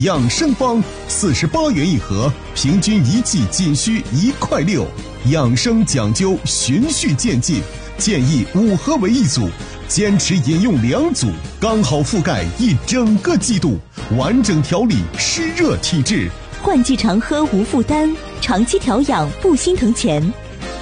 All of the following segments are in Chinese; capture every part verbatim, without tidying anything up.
养生方四十八元一盒，平均一剂仅需一块六。养生讲究循序渐进，建议五盒为一组，坚持饮用两组，刚好覆盖一整个季度，完整调理湿热体质。 换季常喝无负担，长期调养不心疼钱。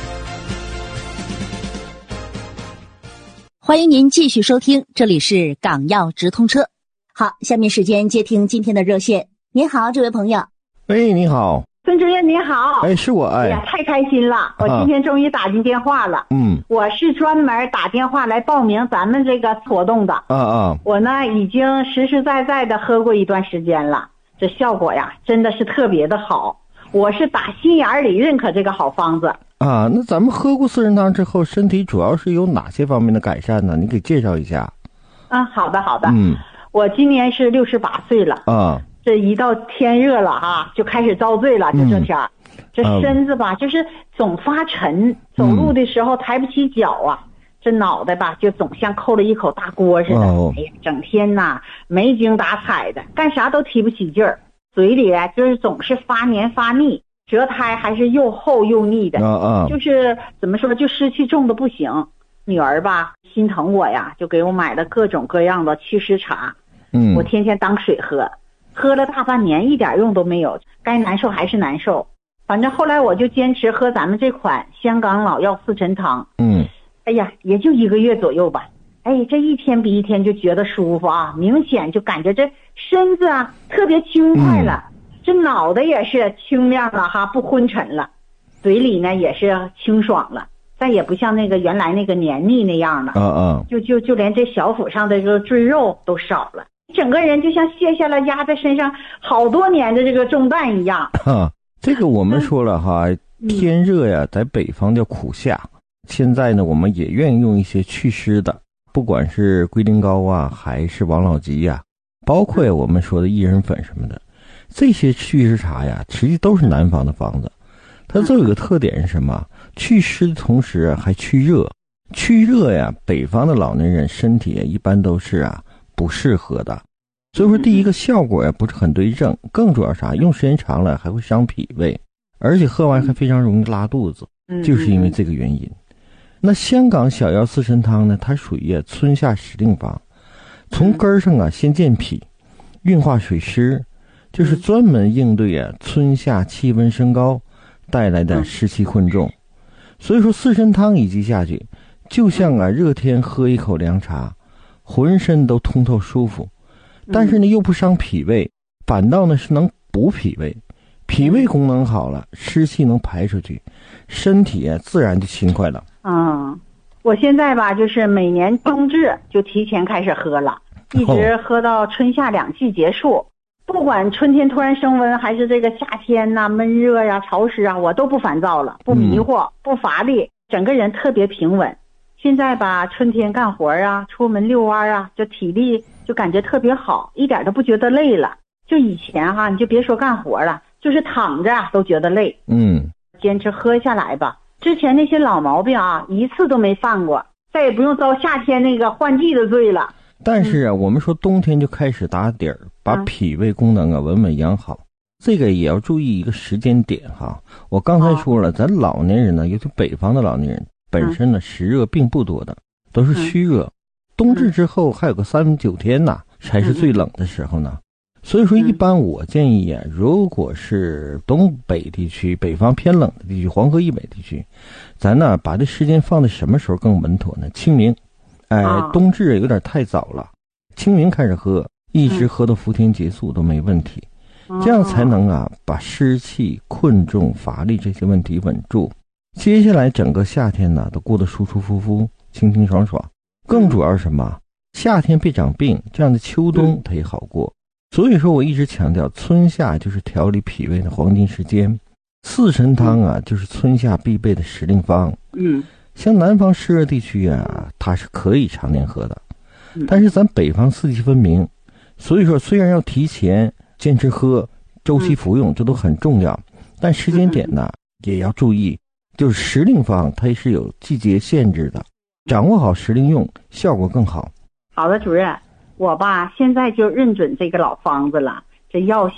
欢迎您继续收听，这里是港药直通车。好，下面时间接听今天的热线。您好，这位朋友。 喂，你好， 孙主任你好。 哎，是我。哎， 哎呀，太开心了，我今天终于打进电话了。 嗯， 我是专门打电话来报名咱们这个活动的。 啊啊， 我呢已经实实在在的喝过一段时间了，这效果呀真的是特别的好，我是打心眼里认可这个好方子。 啊，那咱们喝过四神汤之后，身体主要是有哪些方面的改善呢？你给介绍一下。 啊，好的好的。 嗯， 我今年是六十八岁了。 啊， 这一到天热了哈，就开始遭罪了。就这天儿，嗯、这身子吧，就是总发沉，走路的时候抬不起脚啊。嗯、这脑袋吧，就总像扣了一口大锅似的。哦、哎呀，整天呐没精打采的，干啥都提不起劲儿。嘴里啊，就是总是发黏发腻，舌苔还是又厚又腻的。 啊啊， 就是怎么说，就湿气重的不行。女儿吧心疼我呀，就给我买了各种各样的祛湿茶。 嗯， 我天天当水喝，喝了大半年一点用都没有，该难受还是难受。反正后来我就坚持喝咱们这款香港老药四神汤。 嗯， 哎呀，也就一个月左右吧。哎，这一天比一天就觉得舒服啊，明显就感觉这身子啊特别轻快了，嗯、这脑袋也是清亮了哈，不昏沉了，嘴里呢也是清爽了。再也不像那个原来那个黏腻那样了， 啊啊， 就就就连这小腹上的这个赘肉都少了，整个人就像卸下了压在身上好多年的这个重担一样。 啊，这个我们说了哈，嗯、天热呀，在北方叫苦夏，现在呢，我们也愿意用一些祛湿的，不管是龟苓膏啊，还是王老吉呀，包括呀我们说的薏仁粉什么的，这些祛湿茶呀，实际都是南方的方子。它都有个特点是什么？祛湿的同时还去热。去热呀，北方的老年人身体一般都是啊不适合的。所以说第一个效果呀不是很对症，更主要啥？用时间长了还会伤脾胃，而且喝完还非常容易拉肚子，就是因为这个原因。那香港小药四神汤呢，它属于春夏时令方，从根上啊先健脾，运化水湿，就是专门应对啊春夏气温升高带来的湿气困重。所以说四神汤一剂下去，就像啊热天喝一口凉茶，浑身都通透舒服，但是呢又不伤脾胃，反倒呢是能补脾胃，脾胃功能好了，湿气能排出去，身体啊自然就勤快了。 嗯，我现在吧就是每年冬至就提前开始喝了，一直喝到春夏两季结束。不管春天突然升温，还是这个夏天呐、啊、闷热呀、潮湿啊，我都不烦躁了，不迷惑，嗯、不乏力，整个人特别平稳。现在吧，春天干活啊，出门遛弯啊，就体力就感觉特别好，一点都不觉得累了。就以前哈、啊，你就别说干活了，就是躺着都觉得累。 嗯， 坚持喝下来吧。之前那些老毛病啊，一次都没犯过，再也不用遭夏天那个换季的罪了。 但是啊，我们说冬天就开始打底儿，把脾胃功能啊稳稳养好，这个也要注意一个时间点哈。我刚才说了，咱老年人呢，尤其北方的老年人，本身呢湿热并不多的，都是虚热。冬至之后还有个三九天呐，才是最冷的时候呢。所以说，一般我建议啊，如果是东北地区、北方偏冷的地区、黄河以北地区，咱呢把这时间放在什么时候更稳妥呢？清明。哎，冬至有点太早了，清明开始喝，一直喝到伏天结束都没问题，嗯、这样才能啊把湿气、困重、乏力这些问题稳住。接下来整个夏天呢都过得舒舒服服、清清爽爽。更主要是什么？夏天别长病，这样的秋冬它也好过。所以说我一直强调，春夏就是调理脾胃的黄金时间，四神汤啊就是春夏必备的时令方。 嗯。 像南方湿热地区啊，它是可以常年喝的，但是咱北方四季分明，所以说虽然要提前坚持喝，周期服用，这都很重要，但时间点呢也要注意，就是时令方它是有季节限制的，掌握好时令用，效果更好。 好的，主任，我吧现在就认准这个老方子了， 这药